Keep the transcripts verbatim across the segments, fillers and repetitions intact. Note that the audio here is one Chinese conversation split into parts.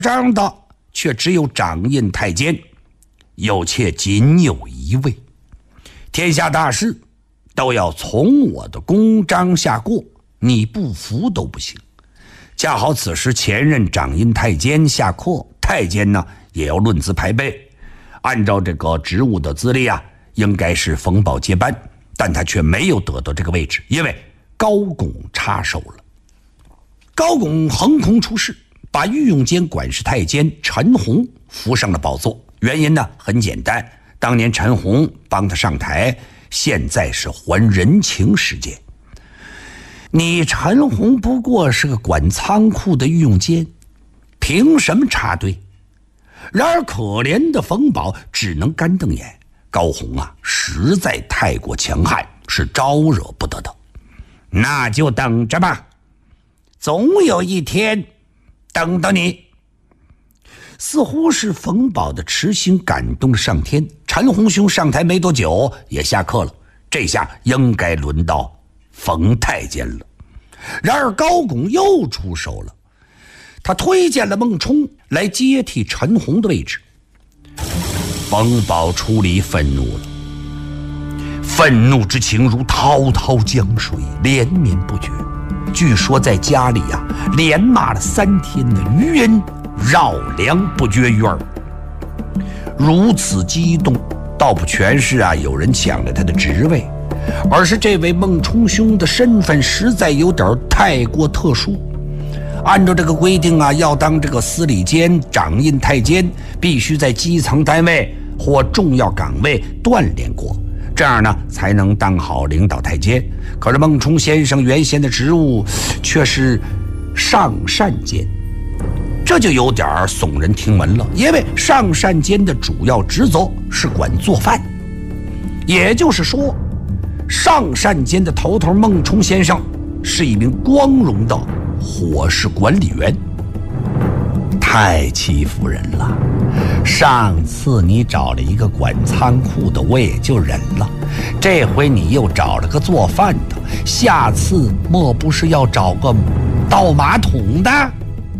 章的却只有掌印太监，有且仅有一位。天下大事都要从我的公章下过，你不服都不行。恰好此时前任掌印太监下课，太监呢也要论资排辈，按照这个职务的资历啊，应该是冯保接班，但他却没有得到这个位置，因为高拱插手了。高拱横空出世，把御用监管事太监陈洪扶上了宝座。原因呢很简单，当年陈洪帮他上台，现在是还人情时间。你陈洪不过是个管仓库的御用监，凭什么插队？然而可怜的冯保只能干瞪眼。高洪啊，实在太过强悍，是招惹不得的。那就等着吧，总有一天等到你。似乎是冯保的痴心感动了上天，陈洪兄上台没多久也下课了，这下应该轮到冯太监了。然而高拱又出手了，他推荐了孟冲来接替陈洪的位置。冯保出离愤怒了，愤怒之情如滔滔江水，连绵不绝。据说在家里啊，连骂了三天的余音绕梁不绝于耳。如此激动，倒不全是啊有人抢了他的职位，而是这位孟冲兄的身份实在有点太过特殊。按照这个规定啊，要当这个司礼监、掌印太监，必须在基层单位或重要岗位锻炼过，这样呢才能当好领导太监。可是孟冲先生原先的职务却是上膳监，这就有点耸人听闻了。因为上膳监的主要职责是管做饭，也就是说上膳监的头头孟冲先生是一名光荣的伙食管理员。太欺负人了，上次你找了一个管仓库的我也就忍了，这回你又找了个做饭的，下次莫不是要找个倒马桶的？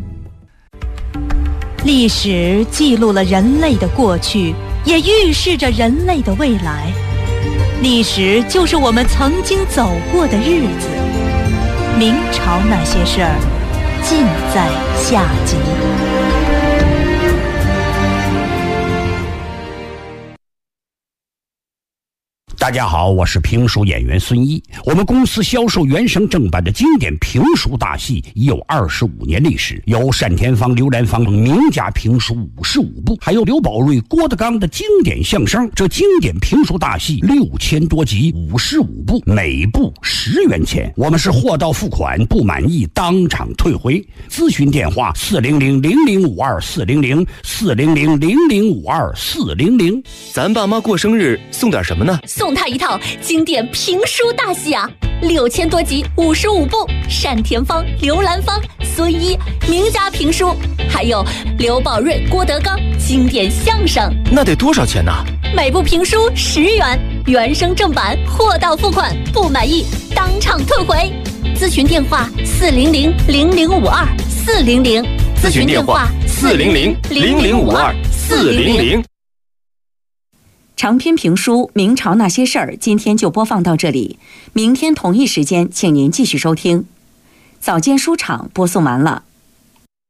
历史记录了人类的过去，也预示着人类的未来。历史就是我们曾经走过的日子。明朝那些事儿，尽在下集。 大家好，我是评书演员孙一。我们公司销售原声正版的经典评书大戏已有二十五年历史，有单田芳、刘兰芳名家评书五十五部，还有刘宝瑞、郭德纲的经典相声。这经典评书大戏六千多集，五十五部，每部十元钱。我们是货到付款，不满意当场退回。咨询电话：四零零零零五二四零零四零零零零五二四零零。 咱爸妈过生日送点什么呢？ 送他一套经典评书大戏啊，六千多集，五十五部，单田芳、刘兰芳、孙一名家评书，还有刘宝瑞、郭德纲经典相声。 那得多少钱呢？ 每部评书十元，原声正版，货到付款，不满意当场退回。咨询电话：四零零零零五二四零零。 咨询电话：四零零零零五二四零零。 长篇评书《明朝那些事儿》今天就播放到这里，明天同一时间请您继续收听。早间书场播送完了。